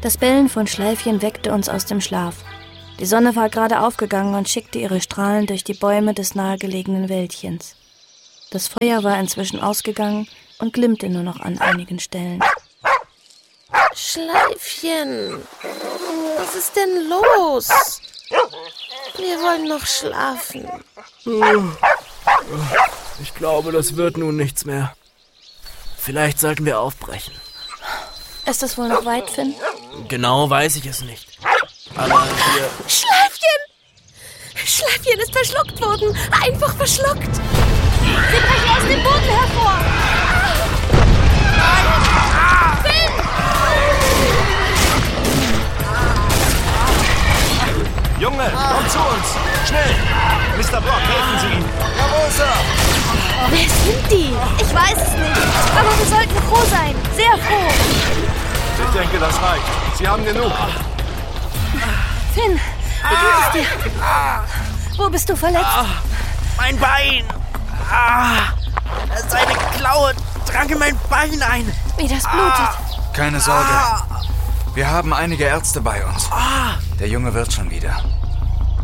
Das Bellen von Schleifchen weckte uns aus dem Schlaf. Die Sonne war gerade aufgegangen und schickte ihre Strahlen durch die Bäume des nahegelegenen Wäldchens. Das Feuer war inzwischen ausgegangen und glimmte nur noch an einigen Stellen. Schleifchen, was ist denn los? Wir wollen noch schlafen. Ich glaube, das wird nun nichts mehr. Vielleicht sollten wir aufbrechen. Ist es wohl noch weit, Finn? Genau weiß ich es nicht. Aber wir... Schleifchen! Schleifchen ist verschluckt worden. Einfach verschluckt. Sie brechen aus dem Boden hervor. Finn! Junge, komm zu uns! Schnell! Mr. Brock, helfen Sie ihm! Jawohl, Sir! Wer sind die? Ich weiß es nicht. Aber wir sollten froh sein. Sehr froh. Ich denke, das reicht. Sie haben genug. Finn, wie geht es dir? Wo bist du verletzt? Mein Bein! Seine Klaue drang in mein Bein ein. Wie das blutet. Keine Sorge. Wir haben einige Ärzte bei uns. Der Junge wird schon wieder.